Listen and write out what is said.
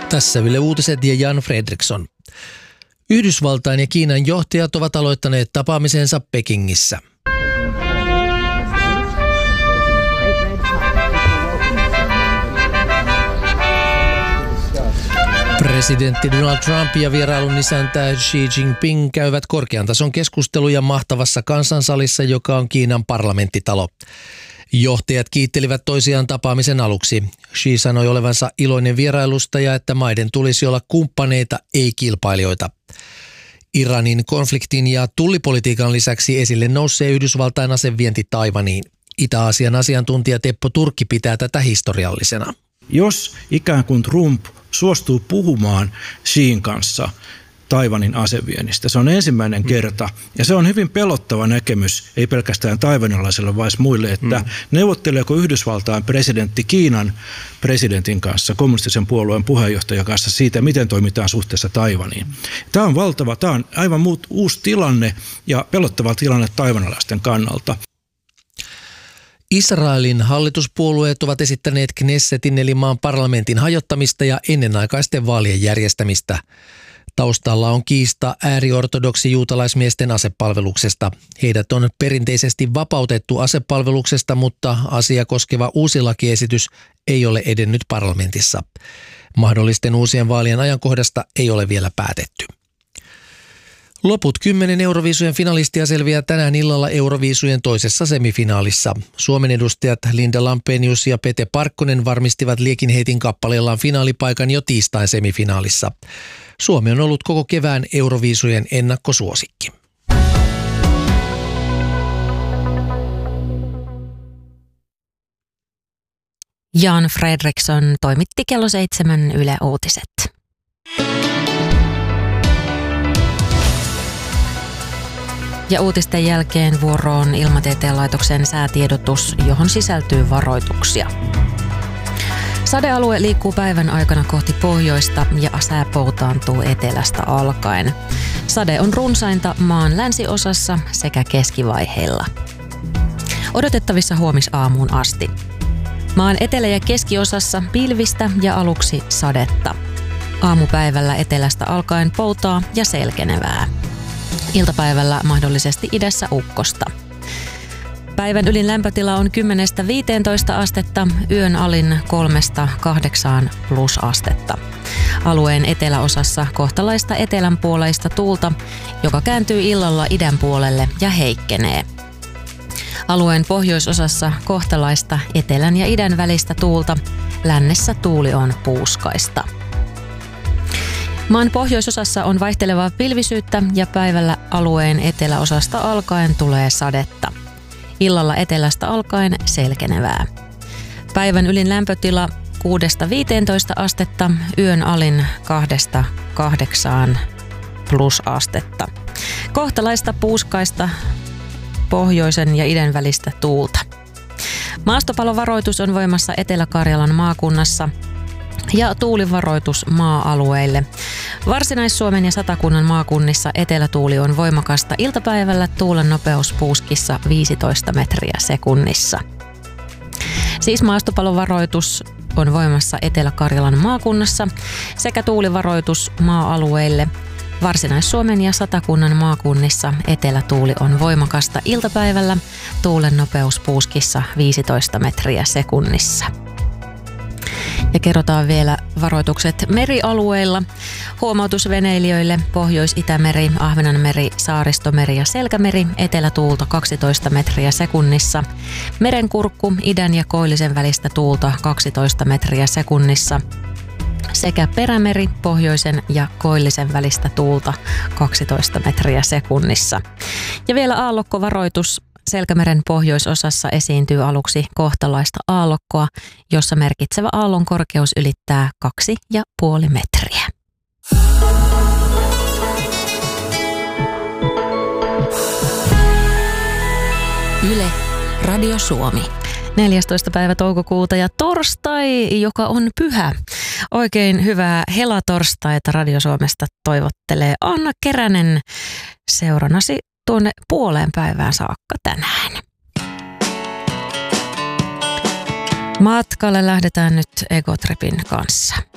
Tässä Yle Uutiset ja Jan Fredriksson. Yhdysvaltain ja Kiinan johtajat ovat aloittaneet tapaamisensa Pekingissä. Presidentti Donald Trump ja vierailun isäntä Xi Jinping käyvät korkean tason keskusteluja mahtavassa kansansalissa, joka on Kiinan parlamenttitalo. Johtajat kiittelivät toisiaan tapaamisen aluksi. Xi sanoi olevansa iloinen vierailusta ja että maiden tulisi olla kumppaneita, ei kilpailijoita. Iranin konfliktin ja tullipolitiikan lisäksi esille nousee Yhdysvaltain asevienti Taiwaniin. Itä-Aasian asiantuntija Teppo Turkki pitää tätä historiallisena. Jos ikään kuin Trump suostuu puhumaan Xiin kanssa Taiwanin aseviennistä, se on ensimmäinen kerta ja se on hyvin pelottava näkemys, ei pelkästään taiwanilaisille, vaan muille, että neuvotteleeko Yhdysvaltain presidentti Kiinan presidentin kanssa, kommunistisen puolueen puheenjohtajan kanssa siitä, miten toimitaan suhteessa Taiwaniin. Tämä on valtava, tämä on aivan uusi tilanne ja pelottava tilanne taiwanilaisten kannalta. Israelin hallituspuolueet ovat esittäneet Knessetin eli maan parlamentin hajottamista ja ennenaikaisten vaalien järjestämistä. Taustalla on kiista ääriortodoksi juutalaismiesten asepalveluksesta. Heidät on perinteisesti vapautettu asepalveluksesta, mutta asia koskeva uusi lakiesitys ei ole edennyt parlamentissa. Mahdollisten uusien vaalien ajankohdasta ei ole vielä päätetty. Loput 10 Euroviisujen finalistia selviää tänään illalla Euroviisujen toisessa semifinaalissa. Suomen edustajat Linda Lampenius ja Pete Parkkonen varmistivat liekinheitin kappaleellaan finaalipaikan jo tiistain semifinaalissa. Suomi on ollut koko kevään Euroviisujen ennakkosuosikki. Jan Fredriksson toimitti kello 7 Yle Uutiset. Ja uutisten jälkeen vuoroon Ilmatieteen laitoksen säätiedotus, johon sisältyy varoituksia. Sadealue liikkuu päivän aikana kohti pohjoista ja sää poutaantuu etelästä alkaen. Sade on runsainta maan länsiosassa sekä keskivaiheilla. Odotettavissa huomisaamuun asti. Maan etelä- ja keskiosassa pilvistä ja aluksi sadetta. Aamupäivällä etelästä alkaen poutaa ja selkenevää. Iltapäivällä mahdollisesti idässä ukkosta. Päivän ylin lämpötila on 10–15 astetta, yön alin 3–8 plusastetta. Alueen eteläosassa kohtalaista etelänpuoleista tuulta, joka kääntyy illalla idän puolelle ja heikkenee. Alueen pohjoisosassa kohtalaista etelän ja idän välistä tuulta, lännessä tuuli on puuskaista. Maan pohjoisosassa on vaihtelevaa pilvisyyttä ja päivällä alueen eteläosasta alkaen tulee sadetta. Illalla etelästä alkaen selkenevää. Päivän ylin lämpötila 6–15 astetta, yön alin 2–8 plusastetta. Kohtalaista puuskaista pohjoisen ja idän välistä tuulta. Maastopalovaroitus on voimassa Etelä-Karjalan maakunnassa ja tuulivaroitus maa-alueille. Varsinais-Suomen ja Satakunnan maakunnissa etelätuuli on voimakasta iltapäivällä, tuulen nopeus puuskissa 15 metriä sekunnissa. Siis maastopalovaroitus on voimassa Etelä-Karjalan maakunnassa sekä tuulivaroitus maa-alueille. Varsinais-Suomen ja Satakunnan maakunnissa etelätuuli on voimakasta iltapäivällä, tuulen nopeus puuskissa 15 metriä sekunnissa. Ja kerrotaan vielä varoitukset merialueilla. Huomautus veneilijöille: Pohjois-Itämeri, Ahvenanmeri, Saaristomeri ja Selkämeri, etelätuulta 12 metriä sekunnissa. Merenkurkku, idän ja koillisen välistä tuulta 12 metriä sekunnissa. Sekä Perämeri, pohjoisen ja koillisen välistä tuulta 12 metriä sekunnissa. Ja vielä aallokkovaroitus. Selkämeren pohjoisosassa esiintyy aluksi kohtalaista aallokkoa, jossa merkitsevä aallon korkeus ylittää 2,5 metriä. Yle, Radio Suomi. 14. päivä toukokuuta ja torstai, joka on pyhä. Oikein hyvää helatorstaita Radio Suomesta toivottelee Anna Keränen seurannasi tuonne puoleen päivään saakka tänään. Matkalle lähdetään nyt Egotripin kanssa.